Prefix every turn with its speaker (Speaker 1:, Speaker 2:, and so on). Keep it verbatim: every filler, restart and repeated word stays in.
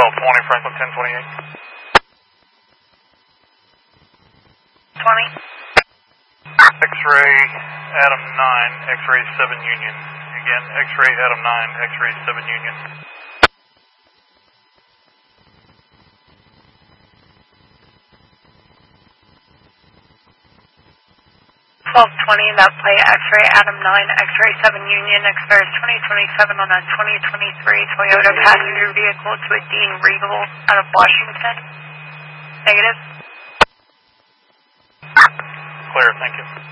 Speaker 1: twelve twenty, Franklin ten twenty-eight.
Speaker 2: twenty.
Speaker 1: X-ray Adam nine, X-ray seven Union. Again, X-ray Adam nine, X-ray seven Union.
Speaker 2: twelve twenty, that play X-ray Adam nine, X-ray seven Union, expires twenty twenty-seven on a twenty twenty-three Toyota passenger vehicle to a Dean Regal out of Washington. Negative.
Speaker 1: Clear, thank you.